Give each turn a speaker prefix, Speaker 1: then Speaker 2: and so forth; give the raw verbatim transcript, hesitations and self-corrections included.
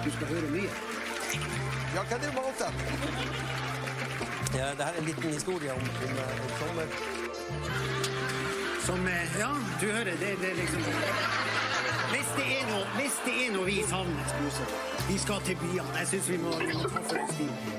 Speaker 1: du skal høre mye.
Speaker 2: Ja, hva er det valgt da?
Speaker 3: Ja, det her er en liten historie om, om, om sommer.
Speaker 1: Som, ja, du hører, det, det er liksom... Hvis det er noe, hvis det er noe vi savner, vi skal til byene. Jeg synes vi må, vi må ta for en stil.